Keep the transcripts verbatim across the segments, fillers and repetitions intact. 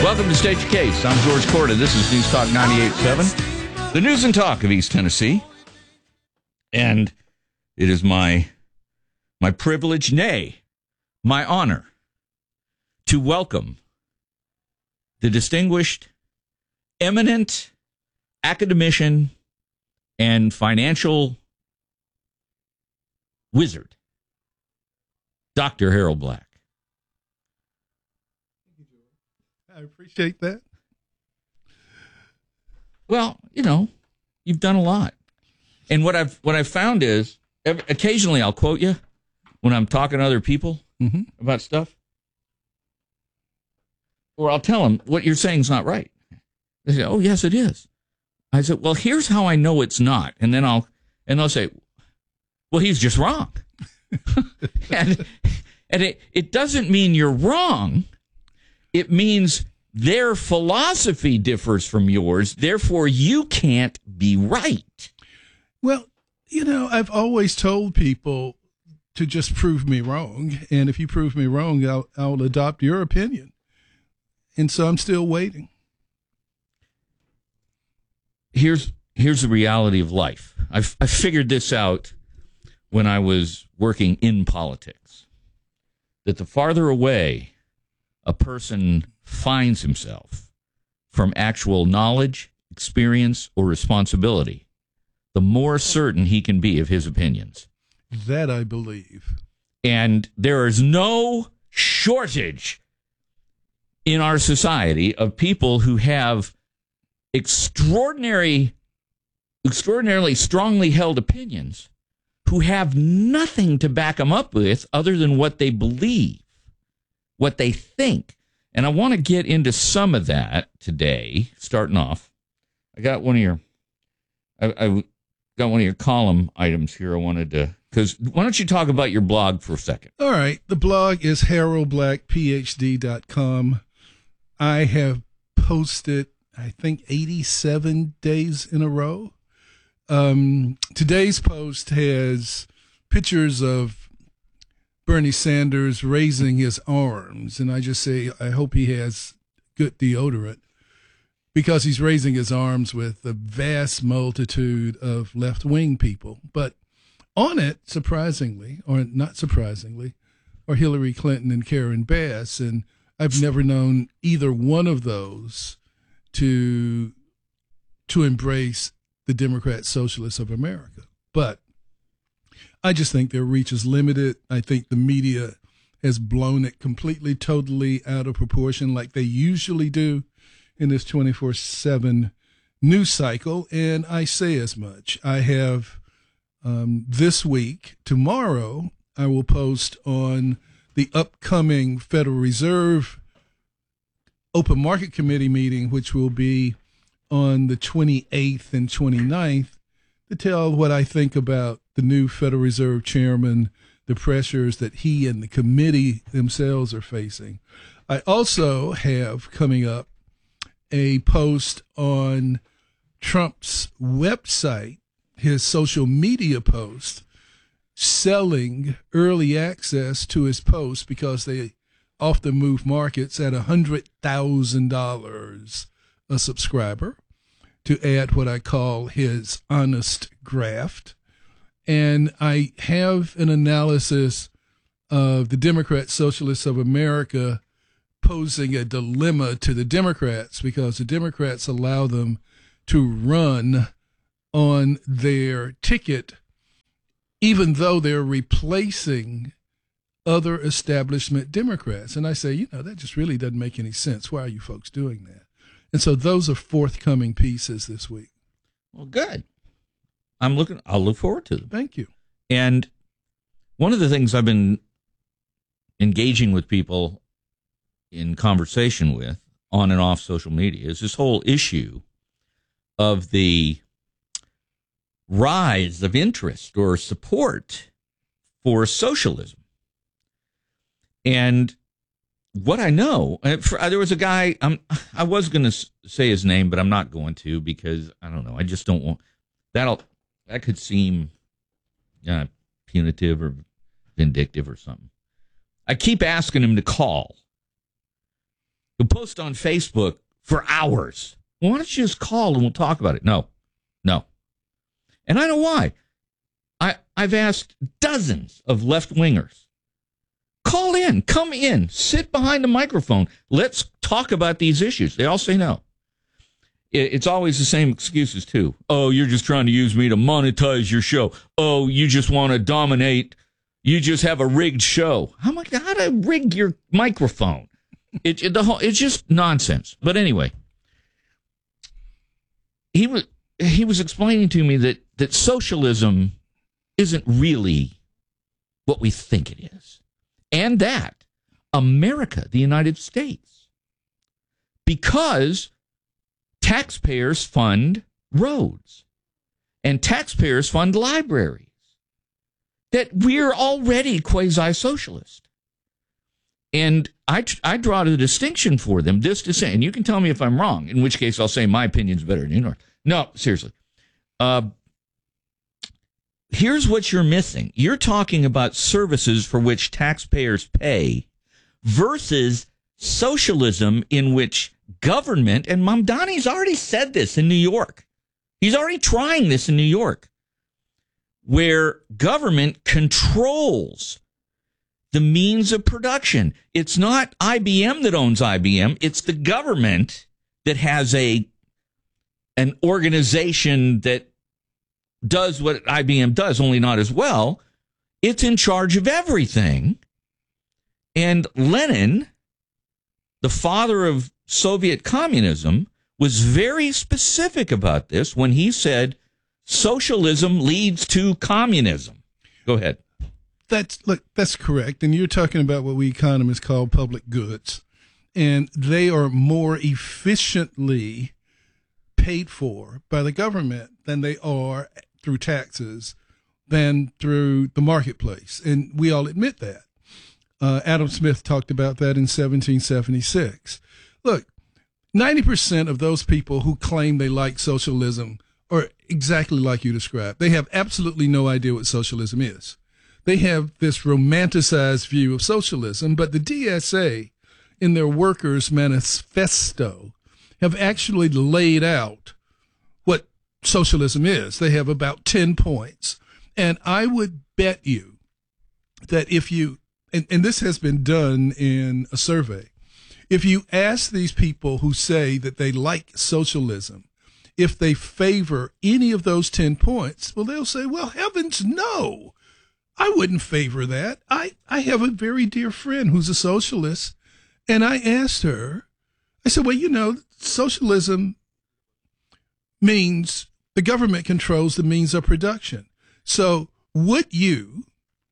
Welcome to State Your Case. I'm George Corda. This is News Talk ninety-eight point seven, the news and talk of East Tennessee. And it is my my privilege, nay, my honor, to welcome the distinguished, eminent academician and financial wizard, Doctor Harold Black. I appreciate that. Well, you know, you've done a lot. And what I've what I've found is, occasionally I'll quote you when I'm talking to other people mm-hmm. about stuff. Or I'll tell them what you're saying is not right. They say, oh, yes, it is. I said, well, here's how I know it's not. And then I'll, and they'll say, well, he's just wrong. and and it, it doesn't mean you're wrong. It means their philosophy differs from yours. Therefore, you can't be right. Well, you know, I've always told people to just prove me wrong. And if you prove me wrong, I'll, I'll adopt your opinion. And so I'm still waiting. Here's here's the reality of life. I've, I figured this out when I was working in politics, that the farther away a person finds himself from actual knowledge, experience, or responsibility, the more certain he can be of his opinions. That I believe. And there is no shortage in our society of people who have extraordinary, extraordinarily strongly held opinions who have nothing to back them up with other than what they believe, what they think. And I want to get into some of that today, starting off. I got one of your, I, I got one of your column items here I wanted to, because why don't you talk about your blog for a second? All right. The blog is harold black p h d dot com. I have posted, I think, eighty-seven days in a row. Um, today's post has pictures of Bernie Sanders raising his arms, and I just say I hope he has good deodorant, because he's raising his arms with a vast multitude of left-wing people. But on it, surprisingly, or not surprisingly, are Hillary Clinton and Karen Bass, and I've never known either one of those to to embrace the Democrat Socialists of America. But I just think their reach is limited. I think the media has blown it completely, totally out of proportion, like they usually do in this twenty-four seven news cycle. And I say as much. I have um, this week, tomorrow, I will post on the upcoming Federal Reserve Open Market Committee meeting, which will be on the twenty-eighth and twenty-ninth, to tell what I think about the new Federal Reserve chairman, the pressures that he and the committee themselves are facing. I also have coming up a post on Trump's website, his social media post, selling early access to his posts because they often move markets at one hundred thousand dollars a subscriber, to add what I call his honest graft. And I have an analysis of the Democrat Socialists of America posing a dilemma to the Democrats, because the Democrats allow them to run on their ticket, even though they're replacing other establishment Democrats. And I say, you know, that just really doesn't make any sense. Why are you folks doing that? And so those are forthcoming pieces this week. Well, good. I'm looking, I'll look forward to them. Thank you. And one of the things I've been engaging with people in conversation with on and off social media is this whole issue of the rise of interest or support for socialism. And what I know, for, there was a guy, I'm, I was going to say his name, but I'm not going to, because I don't know. I just don't want, that'll, that could seem uh, punitive or vindictive or something. I keep asking him to call, You'll post on Facebook for hours. Well, why don't you just call and we'll talk about it? No, no. And I know why. I, I've asked dozens of left-wingers. Call in, come in, sit behind the microphone. Let's talk about these issues. They all say no. It's always the same excuses, too. Oh, you're just trying to use me to monetize your show. Oh, you just want to dominate. You just have a rigged show. How am I, how to rig your microphone? It, it, the whole, it's just nonsense. But anyway, he was he was explaining to me that, that socialism isn't really what we think it is. And that America, the United States, because taxpayers fund roads and taxpayers fund libraries, that we're already quasi-socialist. And I, I draw the distinction for them, this to say, and you can tell me if I'm wrong, in which case I'll say my opinion's better than yours. No, seriously. Uh, here's what you're missing. You're talking about services for which taxpayers pay versus socialism in which government, and Mamdani's already said this in New York. He's already trying this in New York, where government controls the means of production. It's not I B M that owns I B M. It's the government that has a an organization that does what I B M does, only not as well. It's in charge of everything. And Lenin, the father of Soviet communism, was very specific about this when he said socialism leads to communism. Go ahead. That's look, that's correct. And you're talking about what we economists call public goods. And they are more efficiently paid for by the government than they are through taxes than through the marketplace. And we all admit that. Uh, Adam Smith talked about that in seventeen seventy-six. Look, ninety percent of those people who claim they like socialism are exactly like you described. They have absolutely no idea what socialism is. They have this romanticized view of socialism, but the D S A in their Workers' Manifesto have actually laid out what socialism is. They have about ten points. And I would bet you that if you, and, and this has been done in a survey, if you ask these people who say that they like socialism, if they favor any of those ten points, well, they'll say, well, heavens no. I wouldn't favor that. I, I have a very dear friend who's a socialist, and I asked her, I said, well, you know, socialism means the government controls the means of production. So would you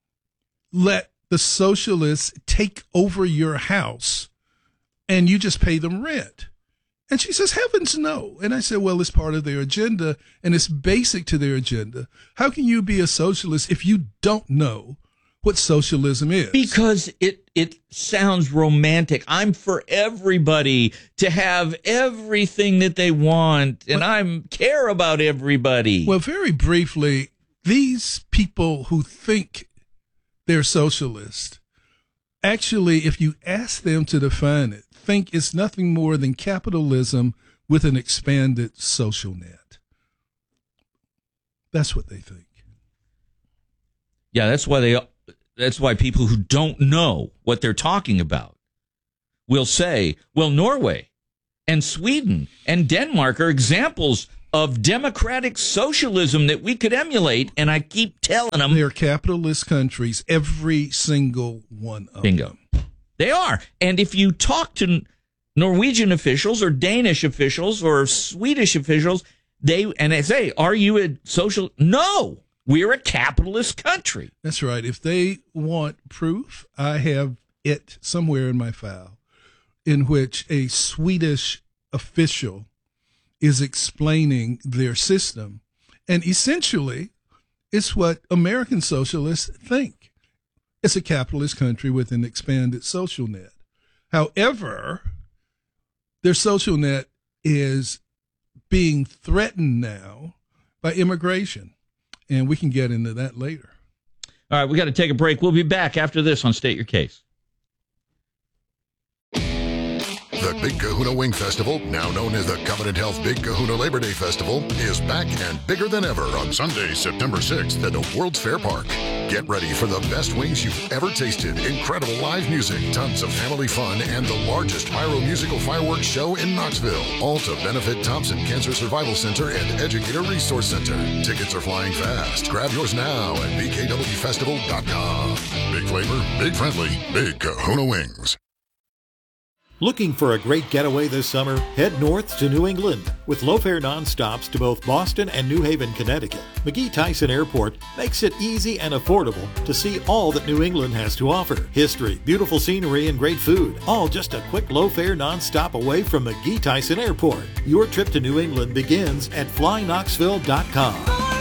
let the socialists take over your house and you just pay them rent? And she says, heavens no. And I said, well, it's part of their agenda and it's basic to their agenda. How can you be a socialist if you don't know what socialism is? Because it, it sounds romantic. I'm for everybody to have everything that they want, and I care about everybody. Well, very briefly, these people who think they're socialist, actually, if you ask them to define it, think it's nothing more than capitalism with an expanded social net. That's what they think. Yeah, that's why they. That's why people who don't know what they're talking about will say, well, Norway and Sweden and Denmark are examples of democratic socialism that we could emulate, and I keep telling them they're capitalist countries, every single one of bingo. them. They are. And if you talk to Norwegian officials or Danish officials or Swedish officials, they and they say, are you a social? No, we're a capitalist country. That's right. If they want proof, I have it somewhere in my file in which a Swedish official is explaining their system. And essentially, it's what American socialists think. It's a capitalist country with an expanded social net. However, their social net is being threatened now by immigration. And we can get into that later. All right, we got to take a break. We'll be back after this on State Your Case. The Big Kahuna Wing Festival, now known as the Covenant Health Big Kahuna Labor Day Festival, is back and bigger than ever on Sunday, September sixth at the World's Fair Park. Get ready for the best wings you've ever tasted, incredible live music, tons of family fun, and the largest pyro musical fireworks show in Knoxville. All to benefit Thompson Cancer Survival Center and Educator Resource Center. Tickets are flying fast. Grab yours now at b k w festival dot com. Big flavor, big friendly, Big Kahuna Wings. Looking for a great getaway this summer? Head north to New England. With low-fare nonstops to both Boston and New Haven, Connecticut, McGee-Tyson Airport makes it easy and affordable to see all that New England has to offer. History, beautiful scenery, and great food, all just a quick low-fare nonstop away from McGee-Tyson Airport. Your trip to New England begins at fly knoxville dot com.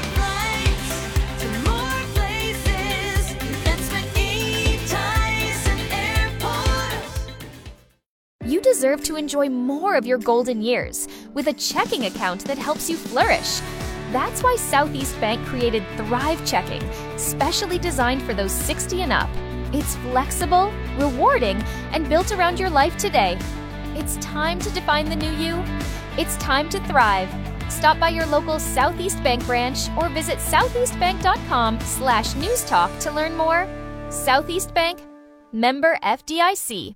You deserve to enjoy more of your golden years with a checking account that helps you flourish. That's why Southeast Bank created Thrive Checking, specially designed for those sixty and up. It's flexible, rewarding, and built around your life today. It's time to define the new you. It's time to thrive. Stop by your local Southeast Bank branch or visit southeast bank dot com slash news talk to learn more. Southeast Bank, member F D I C.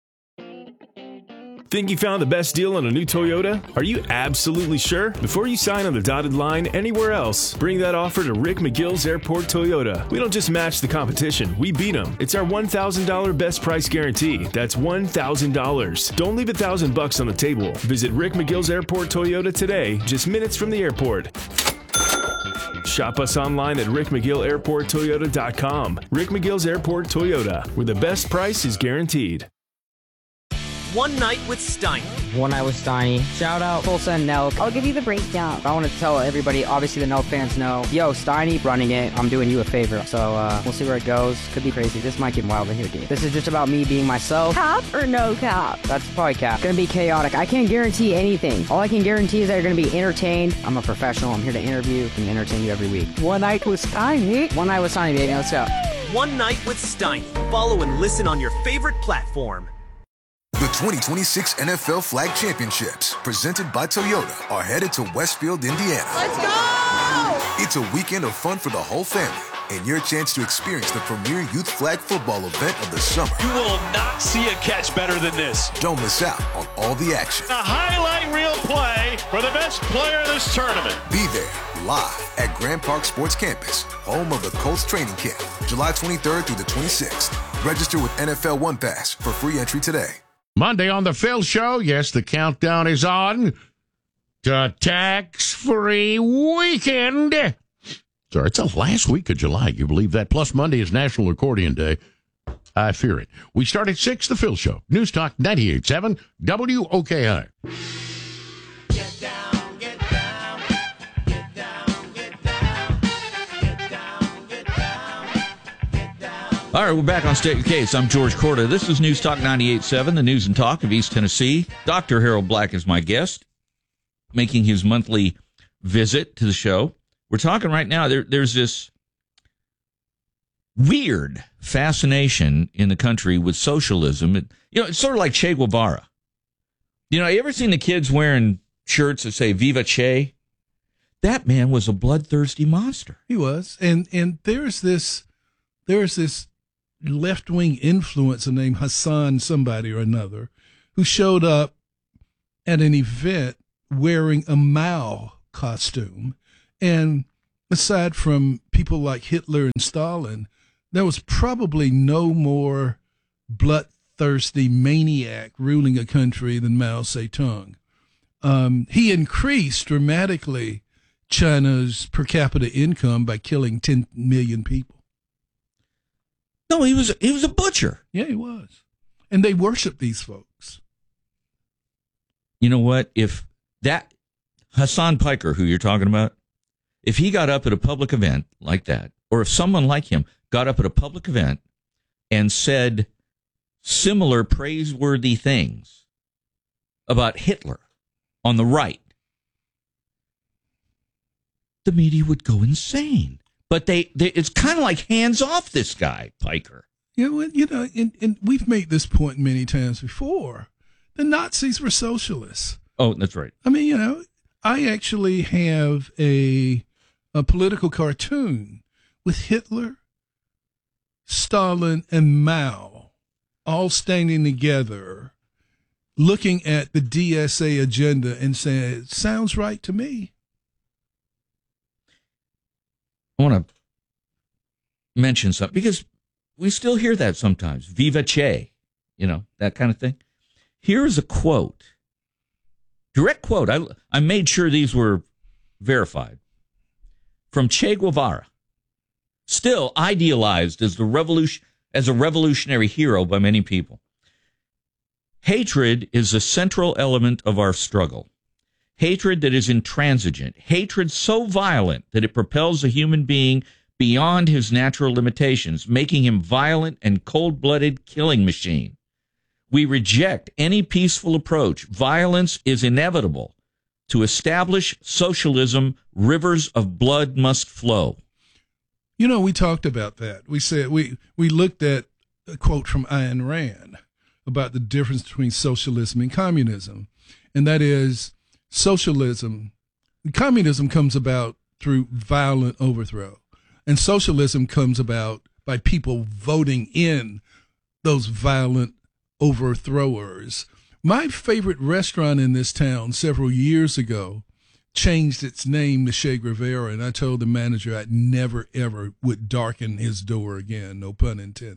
Think you found the best deal on a new Toyota? Are you absolutely sure? Before you sign on the dotted line anywhere else, bring that offer to Rick McGill's Airport Toyota. We don't just match the competition, we beat them. It's our one thousand dollars best price guarantee. That's one thousand dollars. Don't leave a thousand bucks on the table. Visit Rick McGill's Airport Toyota today, just minutes from the airport. Shop us online at rick mcgill airport toyota dot com. Rick McGill's Airport Toyota, where the best price is guaranteed. One Night with Steiny. One Night with Steiny. Shout out Tulsa and Nelk. I'll give you the breakdown. I want to tell everybody, obviously the Nelk fans know, yo, Steiny running it, I'm doing you a favor. So uh, we'll see where it goes. Could be crazy. This might get wild in here, dude. This is just about me being myself. Cap or no cap? That's probably cap. It's gonna be chaotic. I can't guarantee anything. All I can guarantee is that you're gonna be entertained. I'm a professional. I'm here to interview and entertain you every week. One Night with Steiny. One Night with Steiny, baby. Let's go. One Night with Steiny. Follow and listen on your favorite platform. The twenty twenty-six N F L Flag Championships, presented by Toyota, are headed to Westfield, Indiana. Let's go! It's a weekend of fun for the whole family, and your chance to experience the premier youth flag football event of the summer. You will not see a catch better than this. Don't miss out on all the action. A highlight reel play for the best player of this tournament. Be there, live at Grand Park Sports Campus, home of the Colts training camp, July twenty-third through the twenty-sixth. Register with N F L One Pass for free entry today. Monday on the Phil Show, yes, the countdown is on to tax-free weekend. Sorry, it's the last week of July. You believe that? Plus Monday is National Accordion Day. I fear it. We start at six, the Phil Show. News Talk ninety-eight point seven W O K I. Get down, get down, get down, get down, get down, get down, get down. All right, we're back on State Your Case. I'm George Corda. This is News Talk ninety-eight point seven, the news and talk of East Tennessee. Doctor Harold Black is my guest, making his monthly visit to the show. We're talking right now, there, there's this weird fascination in the country with socialism. It, you know, it's sort of like Che Guevara. You know, you ever seen the kids wearing shirts that say Viva Che? That man was a bloodthirsty monster. He was. And and there's this there's this left-wing influencer named Hassan somebody or another who showed up at an event wearing a Mao costume. And aside from people like Hitler and Stalin, there was probably no more bloodthirsty maniac ruling a country than Mao Zedong. Um, he increased dramatically China's per capita income by killing ten million people. No, he was he was a butcher. Yeah, he was. And they worship these folks. You know what? If that Hassan Piker, who you're talking about, if he got up at a public event like that, or if someone like him got up at a public event and said similar praiseworthy things about Hitler on the right, the media would go insane. But they, they it's kind of like hands off this guy, Piker. Yeah, well, you know, and, and we've made this point many times before. The Nazis were socialists. Oh, that's right. I mean, you know, I actually have a a political cartoon with Hitler, Stalin, and Mao all standing together, looking at the D S A agenda and saying, sounds right to me. I want to mention something because we still hear that sometimes. Viva Che, you know, that kind of thing. Here's a quote, direct quote. I, I made sure these were verified from Che Guevara, still idealized as the revolution, as a revolutionary hero by many people. Hatred is a central element of our struggle. Hatred that is intransigent. Hatred so violent that it propels a human being beyond his natural limitations, making him violent and cold-blooded killing machine. We reject any peaceful approach. Violence is inevitable. To establish socialism, rivers of blood must flow. You know, we talked about that. We said we, we looked at a quote from Ayn Rand about the difference between socialism and communism. And that is socialism. Communism comes about through violent overthrow. And socialism comes about by people voting in those violent overthrowers. My favorite restaurant in this town several years ago changed its name to Che Guevara, and I told the manager I'd never, ever would darken his door again, no pun intended.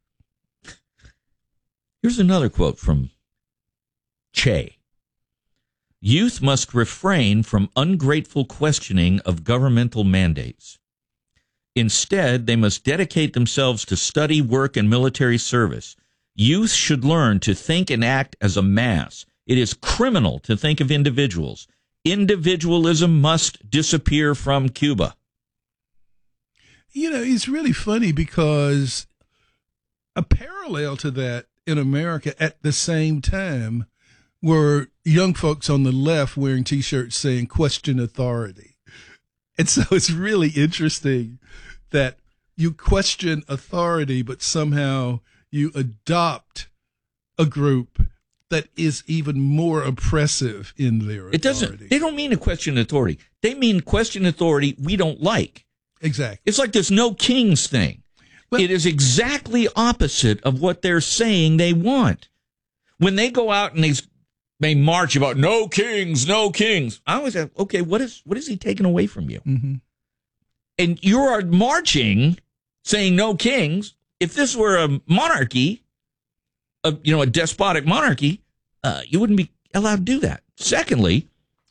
Here's another quote from Che. Youth must refrain from ungrateful questioning of governmental mandates. Instead, they must dedicate themselves to study, work, and military service. Youth should learn to think and act as a mass. It is criminal to think of individuals. Individualism must disappear from Cuba. You know, it's really funny because a parallel to that in America at the same time were young folks on the left wearing T-shirts saying question authority. And so it's really interesting that you question authority, but somehow you adopt a group that is even more oppressive in their authority. It doesn't, they don't mean to question authority. They mean question authority we don't like. Exactly. It's like this no kings thing. Well, it is exactly opposite of what they're saying they want. When they go out and they, they march about no kings, no kings, I always say, okay, what is what is he taking away from you? Mm-hmm. And you are marching saying no kings. If this were a monarchy, a, you know, a despotic monarchy, uh, you wouldn't be allowed to do that. Secondly,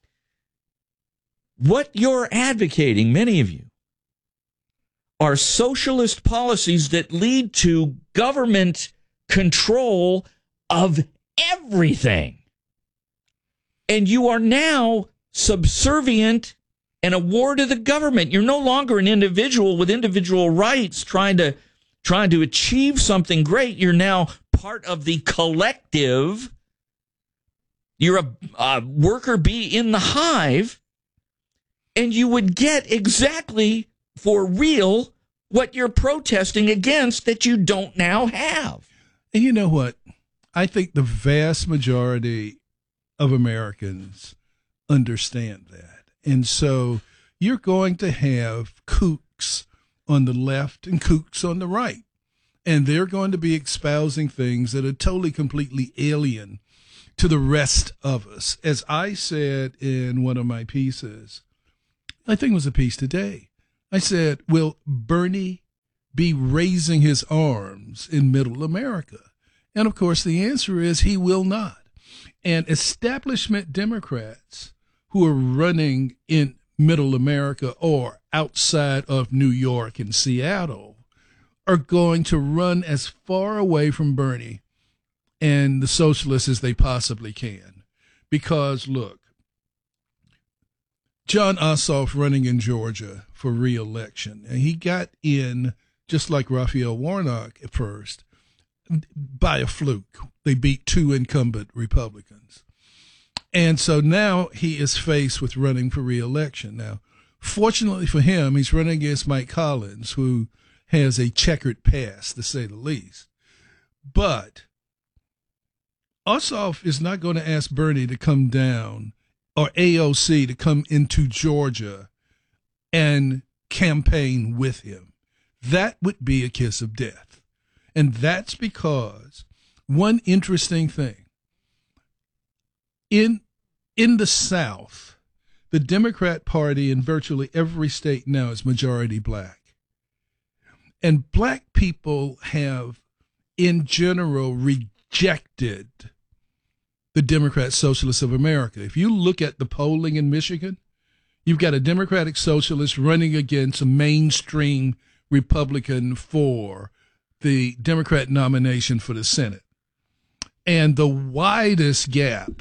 what you're advocating, many of you, are socialist policies that lead to government control of everything. And you are now subservient and a ward of the government. You're no longer an individual with individual rights trying to trying to achieve something great. You're now part of the collective. You're a, a worker bee in the hive, and you would get exactly for real what you're protesting against that you don't now have. And you know what? I think the vast majority of Americans understand that. And so you're going to have kooks on the left and kooks on the right. And they're going to be espousing things that are totally, completely alien to the rest of us. As I said in one of my pieces, I think it was a piece today, I said, will Bernie be raising his arms in middle America? And of course, the answer is he will not. And establishment Democrats who are running in middle America or outside of New York and Seattle are going to run as far away from Bernie and the socialists as they possibly can. Because, look, John Ossoff running in Georgia for re-election, and he got in, just like Raphael Warnock at first, by a fluke. They beat two incumbent Republicans. And so now he is faced with running for re-election. Now, fortunately for him, he's running against Mike Collins, who has a checkered past, to say the least. But Ossoff is not going to ask Bernie to come down or A O C to come into Georgia and campaign with him. That would be a kiss of death. And that's because one interesting thing, in in the South, the Democrat Party in virtually every state now is majority black. And black people have, in general, rejected the Democrat Socialists of America. If you look at the polling in Michigan, you've got a Democratic Socialist running against a mainstream Republican for the Democrat nomination for the Senate. And the widest gap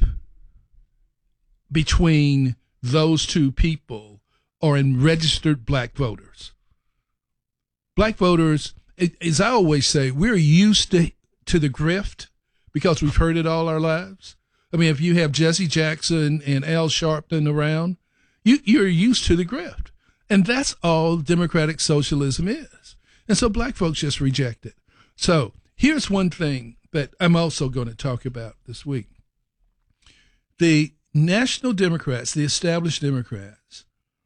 between those two people are in registered black voters. Black voters, as I always say, we're used to, to the grift because we've heard it all our lives. I mean, if you have Jesse Jackson and Al Sharpton around, you, you're used to the grift. And that's all democratic socialism is. And so black folks just reject it. So here's one thing that I'm also going to talk about this week. The national Democrats, the established Democrats,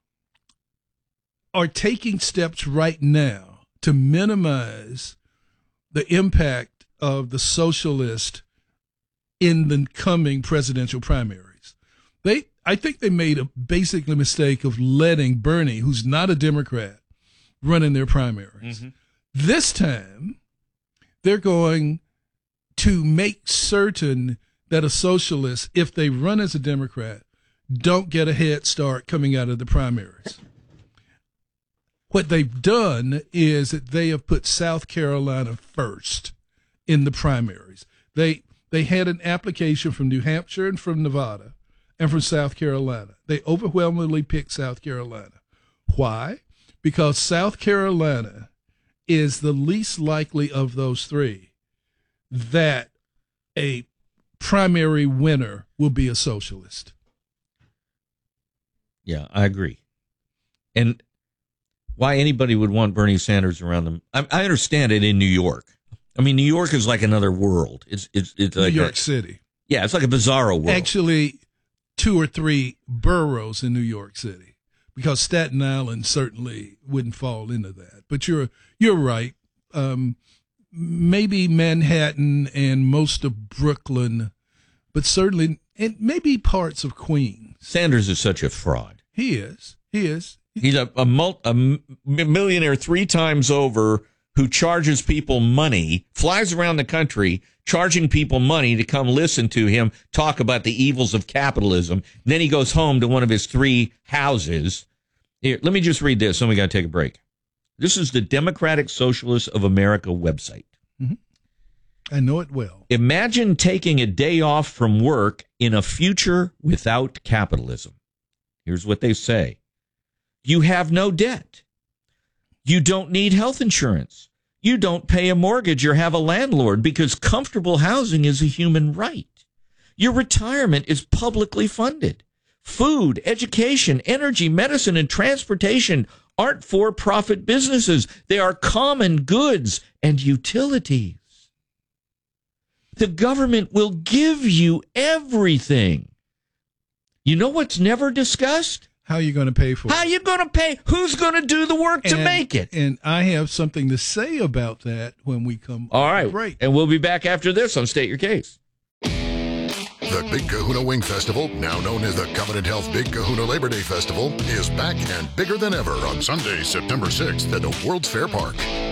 are taking steps right now to minimize the impact of the socialist in the coming presidential primaries. They, I think they made a basically mistake of letting Bernie, who's not a Democrat, run in their primaries. Mm-hmm. This time, they're going to make certain that a socialist, if they run as a Democrat, don't get a head start coming out of the primaries. What they've done is that they have put South Carolina first in the primaries. They they had an application from New Hampshire and from Nevada and from South Carolina. They overwhelmingly picked South Carolina. Why? Because South Carolina is the least likely of those three that a primary winner will be a socialist. Yeah, I agree. And why anybody would want Bernie Sanders around them, I, I understand it in New York. I mean, New York is like another world. It's it's it's like New York a, City. Yeah, it's like a bizarro world. Actually, two or three boroughs in New York City, because Staten Island certainly wouldn't fall into that. But you're you're right. Um, maybe Manhattan and most of Brooklyn, but certainly, and maybe parts of Queens. Sanders is such a fraud. He is. He is. He's a a, mul- a millionaire three times over who charges people money, flies around the country charging people money to come listen to him talk about the evils of capitalism. Then he goes home to one of his three houses. Here, let me just read this, and we got to take a break. This is the Democratic Socialists of America website. Mm-hmm. I know it well. Imagine taking a day off from work in a future without capitalism. Here's what they say. You have no debt. You don't need health insurance. You don't pay a mortgage or have a landlord because comfortable housing is a human right. Your retirement is publicly funded. Food, education, energy, medicine, and transportation aren't for-profit businesses. They are common goods and utilities. The government will give you everything. You know what's never discussed? How are you going to pay for it? How are you going to pay? Who's going to do the work to and, make it? And I have something to say about that when we come. All right. Break. And we'll be back after this on State Your Case. The Big Kahuna Wing Festival, now known as the Covenant Health Big Kahuna Labor Day Festival, is back and bigger than ever on Sunday, September sixth at the World's Fair Park.